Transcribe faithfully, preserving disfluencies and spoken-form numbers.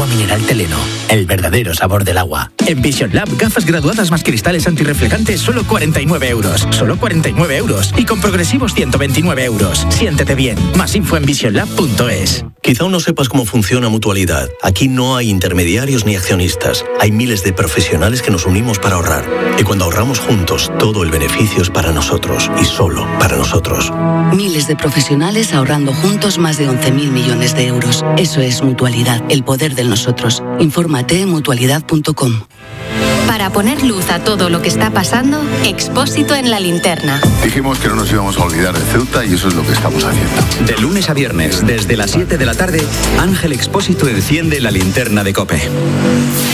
agua mineral Teleno, el verdadero sabor del agua. En Vision Lab, gafas graduadas más cristales antirreflejantes, solo cuarenta y nueve euros. Solo cuarenta y nueve euros. Y con progresivos ciento veintinueve euros. Siéntete bien. Más info en vision lab punto es. Quizá aún no sepas cómo funciona Mutualidad. Aquí no hay intermediarios ni accionistas. Hay miles de profesionales que nos unimos para ahorrar. Y cuando ahorramos juntos, todo el beneficio es para nosotros y solo para nosotros. Miles de profesionales ahorrando juntos más de once mil millones de euros. Eso es Mutualidad, el poder del nosotros. Infórmate en mutualidad punto com. Para poner luz a todo lo que está pasando, Expósito en la linterna. Dijimos que no nos íbamos a olvidar de Ceuta y eso es lo que estamos haciendo. De lunes a viernes, desde las siete de la tarde, Ángel Expósito enciende la linterna de COPE.